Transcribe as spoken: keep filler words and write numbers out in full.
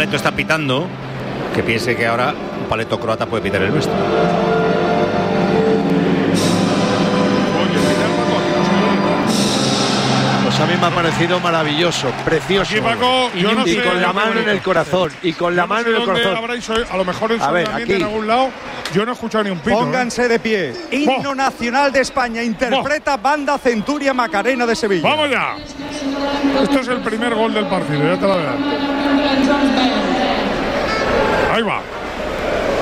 Paleto está pitando, que piense que ahora un Paleto croata puede pitar el nuestro. Pues a mí me ha parecido maravilloso, precioso. Aquí, Paco, y, yo no y sé, con la mano en el corazón. Y con la no mano sé en el dónde corazón. habréis oído, a lo mejor el A ver, sonamiento aquí. en algún lado. Yo no he escuchado ni un pito. Pónganse ¿eh? de pie. Himno nacional de España. Interpreta Banda Centuria Macarena de Sevilla. ¡Vamos ya! Esto es el primer gol del partido, ya te lo veo. Ahí va.